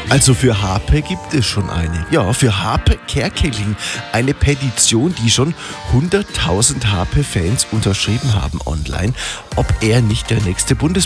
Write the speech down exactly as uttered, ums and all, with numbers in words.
Also für Harpe gibt es schon eine. Ja, für Harpe Kerkeling. Eine Petition, die schon hunderttausend Harpe-Fans unterschrieben haben online, ob er nicht der nächste Bundes